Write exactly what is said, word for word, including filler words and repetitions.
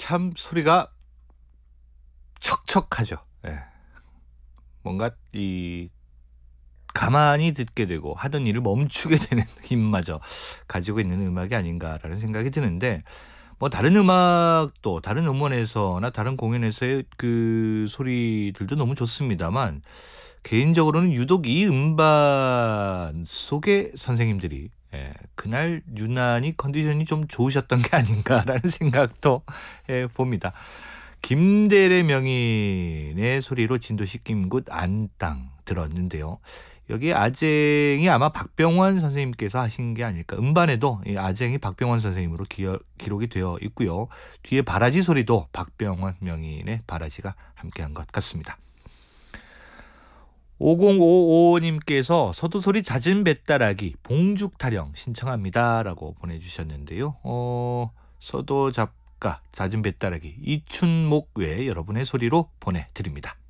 참 소리가 척척하죠. 예. 뭔가 이 가만히 듣게 되고 하던 일을 멈추게 되는 힘마저 가지고 있는 음악이 아닌가라는 생각이 드는데, 뭐 다른 음악도 다른 음원에서나 다른 공연에서의 그 소리들도 너무 좋습니다만, 개인적으로는 유독 이 음반 속의 선생님들이 예, 그날 유난히 컨디션이 좀 좋으셨던 게 아닌가라는 생각도 해 봅니다. 김대래 명인의 소리로 진도시 김굿 안땅 들었는데요. 여기 아쟁이 아마 박병원 선생님께서 하신 게 아닐까. 음반에도 이 아쟁이 박병원 선생님으로 기어, 기록이 되어 있고요. 뒤에 바라지 소리도 박병원 명인의 바라지가 함께한 것 같습니다. 오공오오님께서 서도소리 잦은 뱃따라기 봉죽 타령 신청합니다라고 보내주셨는데요. 어, 서도 잡가 잦은 뱃따라기 이춘목 외 여러분의 소리로 보내드립니다.